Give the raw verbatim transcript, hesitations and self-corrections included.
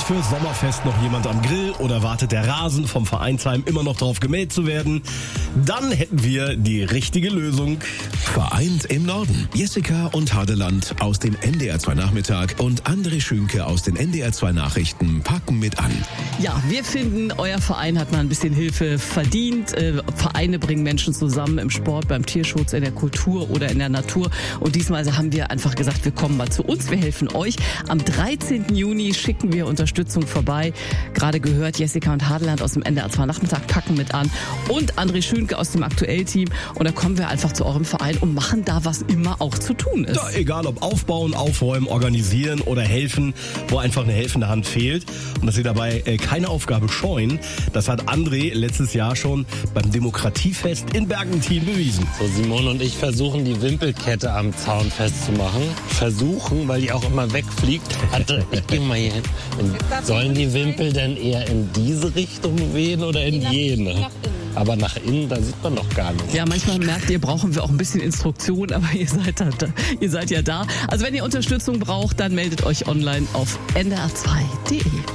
fürs Sommerfest noch jemand am Grill oder wartet der Rasen vom Vereinsheim immer noch drauf gemäht zu werden? Dann hätten wir die richtige Lösung. Vereint im Norden. Jessica und Hadeland aus dem N D R zwei Nachmittag und André Schünke aus den N D R zwei Nachrichten packen mit an. Ja, wir finden, euer Verein hat mal ein bisschen Hilfe verdient. Äh, Vereine bringen Menschen zusammen im Sport, beim Tierschutz, in der Kultur oder in der Natur. Und diesmal haben wir einfach gesagt, wir kommen mal zu uns, wir helfen euch. Am dreizehnten Juni schicken wir Unterstützung vorbei. Gerade gehört, Jessica und Hadeland aus dem N D R zwei Nachmittag packen mit an und André Schünke aus dem Aktuell-Team. Und da kommen wir einfach zu eurem Verein und machen da, was immer auch zu tun ist. Ja, egal ob aufbauen, aufräumen, organisieren oder helfen, wo einfach eine helfende Hand fehlt. Und dass sie dabei äh, keine Aufgabe scheuen, das hat André letztes Jahr schon beim Demokratiefest in Bergentin bewiesen. So, Simone und ich versuchen, die Wimpelkette am Zaun festzumachen. Versuchen, weil die auch immer wegfliegt. Warte, ich geh mal hier hin. Sollen die Wimpel denn eher in diese Richtung wehen oder in jene? Aber nach innen, da sieht man noch gar nichts. Ja, manchmal merkt ihr, brauchen wir auch ein bisschen Instruktion, aber ihr seid, da, ihr seid ja da. Also wenn ihr Unterstützung braucht, dann meldet euch online auf N D R zwei punkt de.